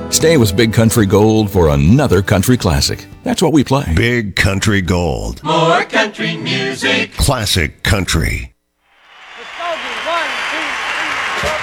Stay with Big Country Gold for another country classic. That's what we play. Big Country Gold. More country music. Classic country.